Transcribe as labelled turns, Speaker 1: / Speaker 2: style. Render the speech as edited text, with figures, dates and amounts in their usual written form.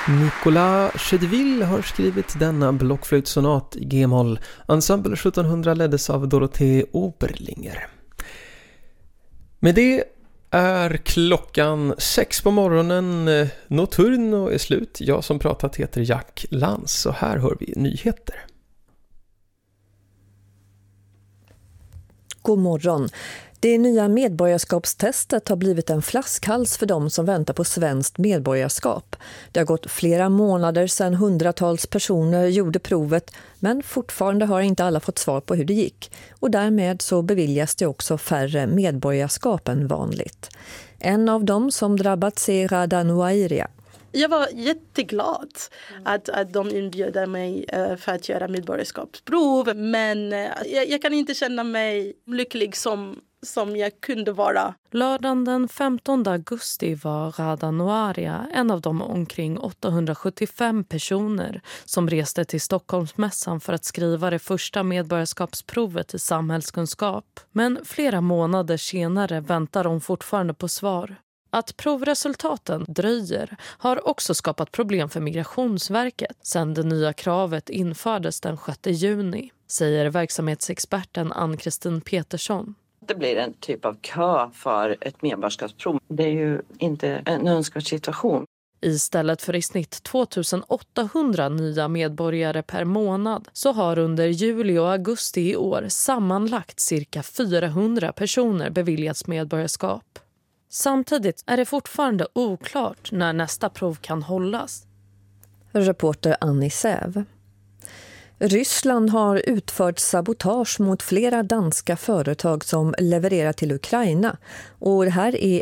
Speaker 1: Nicolas Chedeville har skrivit denna blockflöjtsonat i G-moll. Ensemble 1700 leddes av Dorothée Oberlinger. Med det är klockan 6 på morgonen. Nocturno är slut. Jag som pratat heter Jack Lantz och här hör vi nyheter.
Speaker 2: God morgon. Det nya medborgarskapstestet har blivit en flaskhals för de som väntar på svenskt medborgarskap. Det har gått flera månader sedan hundratals personer gjorde provet, men fortfarande har inte alla fått svar på hur det gick. Och därmed så beviljas det också färre medborgarskap än vanligt. En av dem som drabbats är Rada Nouairia.
Speaker 3: Jag var jätteglad att de inbjöd mig för att göra medborgarskapsprov. Men jag kan inte känna mig lycklig som jag kunde vara.
Speaker 4: Lördagen den 15 augusti var Rada Nouairia en av de omkring 875 personer som reste till Stockholmsmässan för att skriva det första medborgarskapsprovet i samhällskunskap. Men flera månader senare väntar de fortfarande på svar. Att provresultaten dröjer har också skapat problem för Migrationsverket sedan det nya kravet infördes den 6 juni, säger verksamhetsexperten Ann-Kristin Petersson.
Speaker 5: Det blir en typ av kö för ett medborgarskapsprov. Det är ju inte en önskvärd situation.
Speaker 4: Istället för i snitt 2800 nya medborgare per månad så har under juli och augusti i år sammanlagt cirka 400 personer beviljats medborgarskap. Samtidigt är det fortfarande oklart när nästa prov kan hållas.
Speaker 2: Reporter Annie Säv. Ryssland har utfört sabotage mot flera danska företag som levererar till Ukraina. Och det här är